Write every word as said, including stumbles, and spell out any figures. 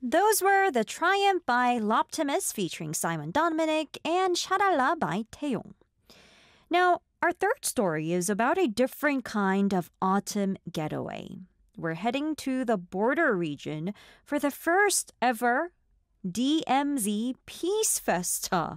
Those were The Triumph by Loptimus featuring Simon Dominic and Sharala by Taeyong. Now, our third story is about a different kind of autumn getaway. We're heading to the border region for the first ever D M Z Peace Festa.